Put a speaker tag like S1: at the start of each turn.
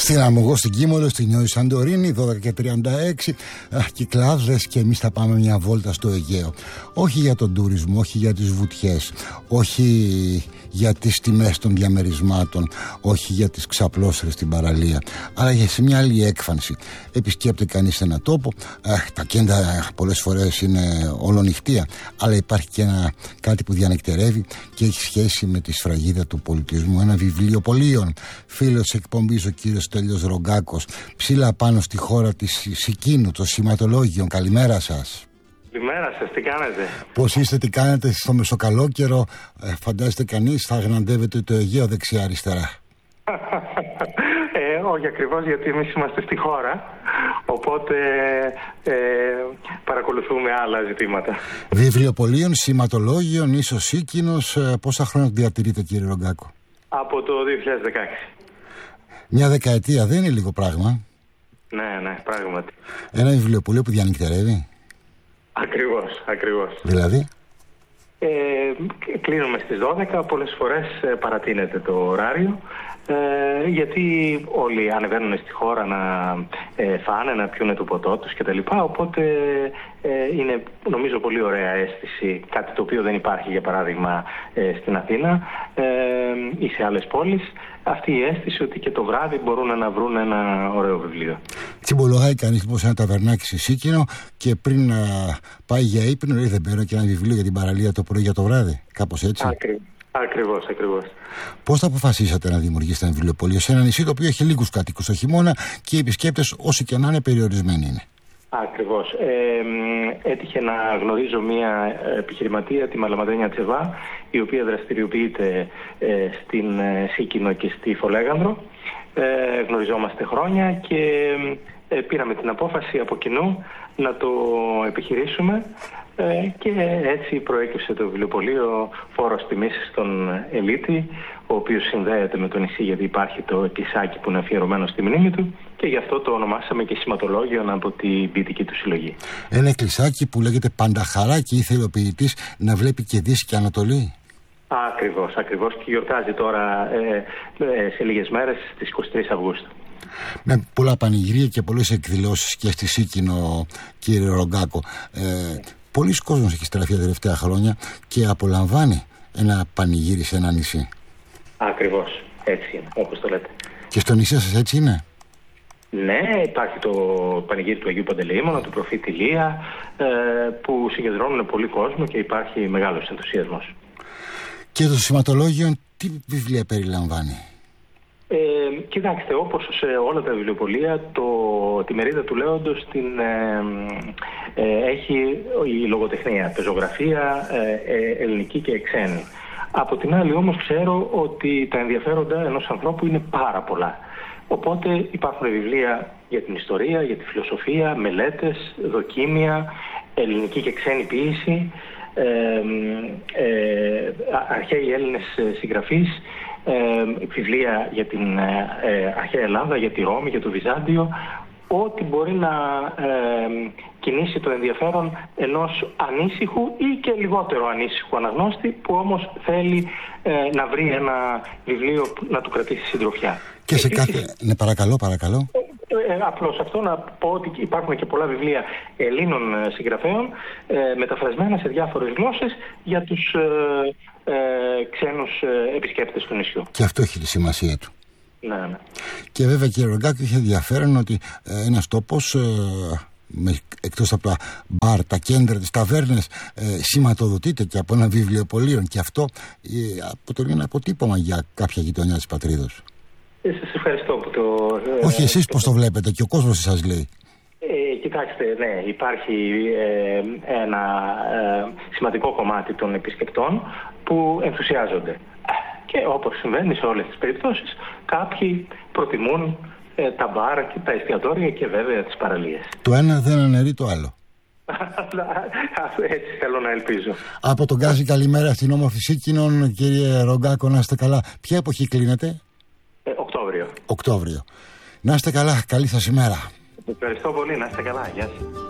S1: Στην Αμογό, στην Κίμολο, στην Νιώη Σαντορίνη, 12 και 36. Κυκλάδες και εμείς θα πάμε μια βόλτα στο Αιγαίο. Όχι για τον τουρισμό, όχι για τις βουτιές, όχι για τις τιμές των διαμερισμάτων, όχι για τις ξαπλώστερες στην παραλία, αλλά για σε μια άλλη έκφανση. Επισκέπτεται κανείς ένα τόπο, τα κέντρα πολλές φορές είναι ολονυχτία, αλλά υπάρχει και κάτι που διανυκτερεύει και έχει σχέση με τη σφραγίδα του πολιτισμού. Ένα βιβλιοπωλείο. Φίλος εκπομπής ο κύριος Στέλιος Ρογκάκος, ψηλά πάνω στη χώρα της Σικίνου, το σηματολόγιο. Καλημέρα σας.
S2: Καλημέρα σας, τι κάνετε?
S1: Πώς είστε, τι κάνετε στο μεσοκαλόκαιρο? Φαντάζεται κανείς θα γναντεύεται το Αιγαίο δεξιά-αριστερά?
S2: Όχι ακριβώς, γιατί εμείς είμαστε στη χώρα, οπότε παρακολουθούμε άλλα ζητήματα.
S1: Βιβλιοπωλείων, σηματολόγιων, ίσως Σίκινος, πόσα χρόνια διατηρείτε, κύριε Ρογκάκο?
S2: Από το 2016.
S1: Μια δεκαετία δεν είναι λίγο πράγμα?
S2: Ναι, πράγματι.
S1: Ένα βιβλιοπωλείο που διανυκτερεύει?
S2: Ακριβώς.
S1: Δηλαδή?
S2: Κλείνουμε στις 12, πολλές φορές παρατείνεται το ωράριο, γιατί όλοι ανεβαίνουν στη χώρα να φάνε, να πιούνε το ποτό τους κτλ. Οπότε είναι, νομίζω, πολύ ωραία αίσθηση, κάτι το οποίο δεν υπάρχει για παράδειγμα στην Αθήνα ή σε άλλες πόλεις, αυτή η αίσθηση ότι και το βράδυ μπορούν να βρουν ένα ωραίο βιβλίο.
S1: Τσιμπολογάει κανείς λοιπόν σε ένα ταβερνάκι στη Σίκινο και πριν πάει για ύπνο λέει δεν παίρνω και ένα βιβλίο για την παραλία το πρωί για το βράδυ, κάπως έτσι?
S2: Ακριβώς.
S1: Πώς θα αποφασίσατε να δημιουργήσετε ένα βιβλιοπωλείο σε ένα νησί το οποίο έχει λίγους κατοίκους το χειμώνα και οι επισκέπτες όσοι και να είναι περιορισμένοι είναι?
S2: Ακριβώς. Έτυχε να γνωρίζω μια επιχειρηματία, τη Μαλαματένια Τσεβά, η οποία δραστηριοποιείται στην Σίκινο και στη Φολέγανδρο. Γνωριζόμαστε χρόνια και πήραμε την απόφαση από κοινού να το επιχειρήσουμε και έτσι προέκυψε το βιβλιοπωλείο Φόρος Τιμής στον Ελίτη, ο οποίος συνδέεται με το νησί γιατί υπάρχει το εκκλησάκι που είναι αφιερωμένο στη μνήμη του και γι' αυτό το ονομάσαμε και σηματολόγιο από την ποιητική του συλλογή.
S1: Ένα εκκλησάκι που λέγεται Πανταχαρά και ήθελε ο ποιητής να βλέπει και Δύση και Ανατολή.
S2: Ακριβώς και γιορτάζει τώρα σε λίγες μέρες στις 23 Αυγούστου.
S1: Με πολλά πανηγυρία και πολλές εκδηλώσεις και στη Σίκινο, κύριε Ρογκάκο. Πολλοί κόσμος έχει στραφεί τα τελευταία χρόνια και απολαμβάνει ένα πανηγύρι σε ένα νησί. Ακριβώς,
S2: έτσι είναι, όπως το λέτε.
S1: Και στο νησί σας έτσι είναι?
S2: Ναι, υπάρχει το πανηγύρι του Αγίου Παντελεήμωνα, του προφήτη Ηλία, που συγκεντρώνουν πολύ κόσμο και υπάρχει μεγάλος ενθουσιασμός.
S1: Και το σηματολόγιο τι βιβλία περιλαμβάνει?
S2: Κοιτάξτε, όπως σε όλα τα βιβλιοπωλεία, τη μερίδα του λέοντος έχει η λογοτεχνία, πεζογραφία, ελληνική και ξένη. Από την άλλη όμως ξέρω ότι τα ενδιαφέροντα ενός ανθρώπου είναι πάρα πολλά. Οπότε υπάρχουν βιβλία για την ιστορία, για τη φιλοσοφία, μελέτες, δοκίμια, ελληνική και ξένη ποίηση, αρχαίοι Έλληνες συγγραφείς, βιβλία για την αρχαία Ελλάδα, για τη Ρώμη, για το Βυζάντιο, ό,τι μπορεί να κινήσει το ενδιαφέρον ενός ανήσυχου ή και λιγότερο ανήσυχου αναγνώστη που όμως θέλει να βρει ένα βιβλίο να του κρατήσει συντροφιά.
S1: Και σε κάθε... Ναι, παρακαλώ.
S2: Απλώς αυτό να πω ότι υπάρχουν και πολλά βιβλία Ελλήνων συγγραφέων μεταφρασμένα σε διάφορες γλώσσες για τους ξένους επισκέπτες του νησιού.
S1: Και αυτό έχει τη σημασία του.
S2: Ναι.
S1: Και βέβαια, κύριε Ρογκάκο, είχε ενδιαφέρον ότι ένας τόπος εκτός από τα μπαρ, τα κέντρα, τις ταβέρνες σηματοδοτείται και από ένα βιβλιοπωλείο και αυτό αποτελεί ένα αποτύπωμα για κάποια γειτονιά της πατρίδος.
S2: Σας ευχαριστώ που το...
S1: Όχι εσείς πώς το βλέπετε και ο κόσμος σας λέει.
S2: Κοιτάξτε, ναι, υπάρχει ένα σημαντικό κομμάτι των επισκεπτών που ενθουσιάζονται. Και όπως συμβαίνει σε όλες τις περιπτώσεις, κάποιοι προτιμούν τα μπαρ και τα εστιατόρια και βέβαια τις παραλίες.
S1: Το ένα δεν αναιρεί το άλλο.
S2: Έτσι θέλω να ελπίζω.
S1: Από τον Γκάζι, καλημέρα στην όμορφη Σίκινον, κύριε Ρογκάκο, να είστε καλά. Ποια εποχή κλείνετε?
S2: Οκτώβριο.
S1: Να είστε καλά, καλή σας ημέρα.
S2: Ευχαριστώ πολύ, να είστε καλά, γεια σας.